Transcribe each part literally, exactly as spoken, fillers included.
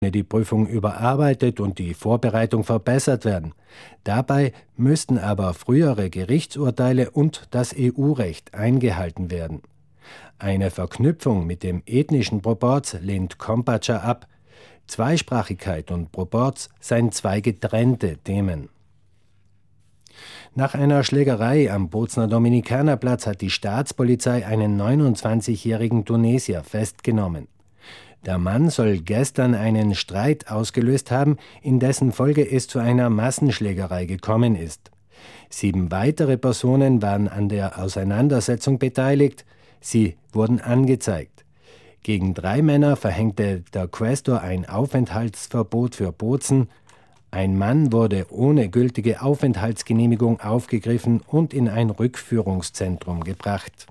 die Prüfung überarbeitet und die Vorbereitung verbessert werden. Dabei müssten aber frühere Gerichtsurteile und das E U-Recht eingehalten werden. Eine Verknüpfung mit dem ethnischen Proporz lehnt Kompatscher ab. Zweisprachigkeit und Proporz seien zwei getrennte Themen. Nach einer Schlägerei am Bozner Dominikanerplatz hat die Staatspolizei einen neunundzwanzigjährigen Tunesier festgenommen. Der Mann soll gestern einen Streit ausgelöst haben, in dessen Folge es zu einer Massenschlägerei gekommen ist. Sieben weitere Personen waren an der Auseinandersetzung beteiligt. Sie wurden angezeigt. Gegen drei Männer verhängte der Quästor ein Aufenthaltsverbot für Bozen. Ein Mann wurde ohne gültige Aufenthaltsgenehmigung aufgegriffen und in ein Rückführungszentrum gebracht.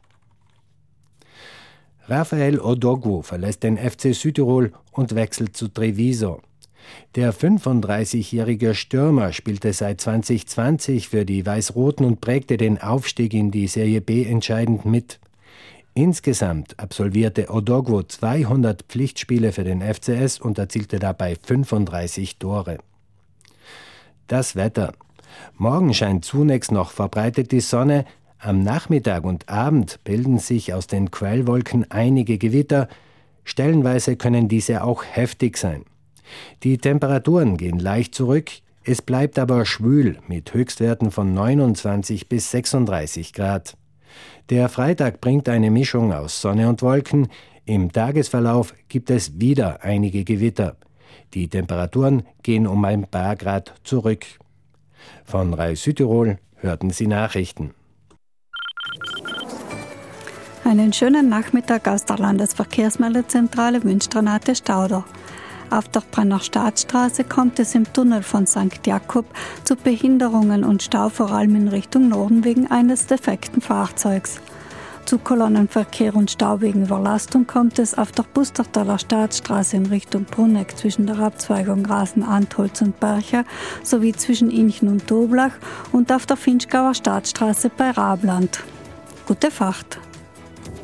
Rafael Odogwu verlässt den F C Südtirol und wechselt zu Treviso. Der fünfunddreißigjährige Stürmer spielte seit zwanzig zwanzig für die Weiß-Roten und prägte den Aufstieg in die Serie B entscheidend mit. Insgesamt absolvierte Odogwu zweihundert Pflichtspiele für den F C S und erzielte dabei fünfunddreißig Tore. Das Wetter. Morgen scheint zunächst noch verbreitet die Sonne. Am Nachmittag und Abend bilden sich aus den Quellwolken einige Gewitter. Stellenweise können diese auch heftig sein. Die Temperaturen gehen leicht zurück. Es bleibt aber schwül mit Höchstwerten von neunundzwanzig bis sechsunddreißig Grad. Der Freitag bringt eine Mischung aus Sonne und Wolken. Im Tagesverlauf gibt es wieder einige Gewitter. Die Temperaturen gehen um ein paar Grad zurück. Von R A I Südtirol hörten Sie Nachrichten. Einen schönen Nachmittag aus der Landesverkehrsmeldezentrale wünscht Renate Stauder. Auf der Brenner Staatsstraße kommt es im Tunnel von Sankt Jakob zu Behinderungen und Stau, vor allem in Richtung Norden wegen eines defekten Fahrzeugs. Zu Kolonnenverkehr und Stau wegen Überlastung kommt es auf der Pustertaler Staatsstraße in Richtung Bruneck zwischen der Abzweigung Rasen-Antholz und Bercher sowie zwischen Inchen und Doblach und auf der Finchgauer Staatsstraße bei Rabland. Gute Fahrt!